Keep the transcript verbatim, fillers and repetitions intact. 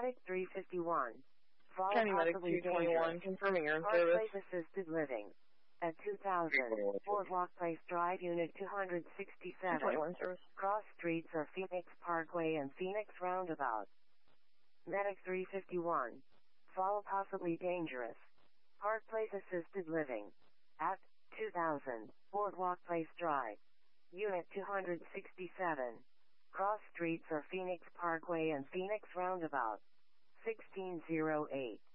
Medic three fifty-one. Follow County Medic possibly two twenty-one, dangerous. confirming your Park service. Place Assisted Living. At two thousand, Boardwalk Place Drive, Unit two sixty-seven. two twenty-one service. Cross streets are Phoenix Parkway and Phoenix Roundabout. Medic three fifty-one. Follow possibly dangerous. Park Place Assisted Living. At two thousand, Boardwalk Place Drive. Unit two sixty-seven. Cross streets are Phoenix Parkway and Phoenix Roundabout. sixteen oh eight.